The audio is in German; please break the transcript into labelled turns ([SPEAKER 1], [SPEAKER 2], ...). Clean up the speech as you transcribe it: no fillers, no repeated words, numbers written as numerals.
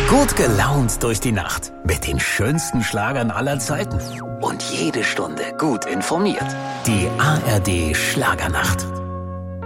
[SPEAKER 1] Gut gelaunt durch die Nacht mit den schönsten Schlagern aller Zeiten. Und jede Stunde gut informiert. Die ARD Schlagernacht.